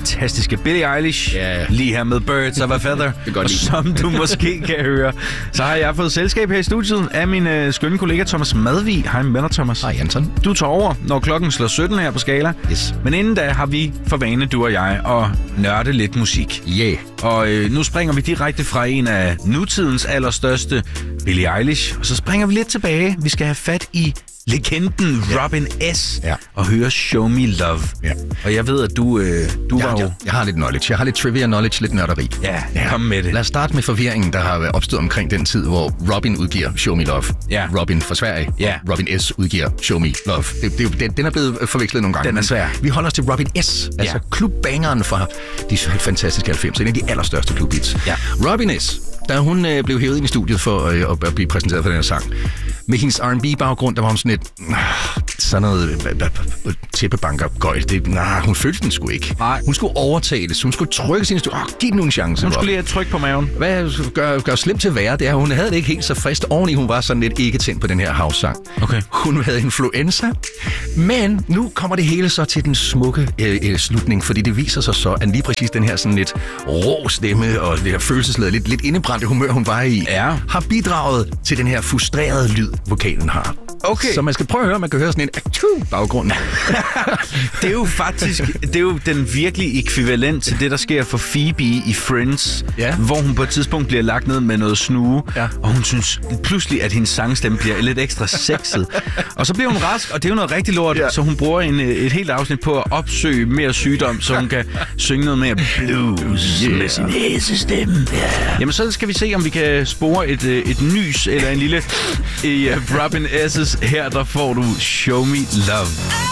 fantastiske Billie Eilish. Lige her med Birds of a Feather. Og som du måske kan høre, så har jeg fået selskab her i studiet af min skønne kollega Thomas Madvig. Hej med dig, Thomas. Hej, Anton. Du tager over, når klokken slår 17 her på Skala. Yes. Men inden da har vi for vane, du og jeg, at nørde lidt musik. Yeah. Og nu springer vi direkte fra en af nutidens allerstørste, Billie Eilish. Og så springer vi lidt tilbage. Vi skal have fat i legenden Robin S. Og høre Show Me Love. Og jeg ved, at du var jo... Jeg har lidt knowledge. Jeg har lidt trivia knowledge, lidt nørderi. Ja, kom med det. Lad os starte med forvirringen, der har opstået omkring den tid, hvor Robin udgiver Show Me Love. Robin fra Sverige. Robin S. udgiver Show Me Love. Den er blevet forvekslet nogle gange. Den er svær. Vi holder os til Robin S. Altså klubbangeren fra de fantastiske 90'er. En af de allerstørste klubhits. Robin S., da hun blev hævet ind i studiet for at blive præsenteret for den her sang, med hendes R&B-baggrund, der var hun sådan sådan noget tæppebanker-gøjl. Hun følte den sgu ikke. Nej. Hun skulle overtales. Hun skulle trykke sin studie. Giv den nu en chance. Hun skulle lige have tryk på maven. Hvad gør slemt til at være, det er, hun havde det ikke helt så frist ordentligt. Hun var sådan lidt ikke tændt på den her house-sang. Okay. Hun havde influenza. Men nu kommer det hele så til den smukke slutning, fordi det viser sig så, at lige præcis den her sådan lidt rå stemme og det her følelsesladede, lidt indebrændte humør, hun var i, har bidraget til den her frustrerede lyd, vokalen har. Okay. Så man skal prøve at høre, man kan høre sådan en baggrund. Det er jo faktisk den virkelige ekvivalent til det, der sker for Phoebe i Friends, hvor hun på et tidspunkt bliver lagt ned med noget snue, og hun synes pludselig, at hendes sangstemme bliver lidt ekstra sexet. Og så bliver hun rask, og det er jo noget rigtig lort, så hun bruger et helt afsnit på at opsøge mere sygdom, så hun kan synge noget mere blues med sin hæsestemme. Jamen så skal vi se, om vi kan spore et nys eller en lille i Robin S'. Her der får du Show Me Love.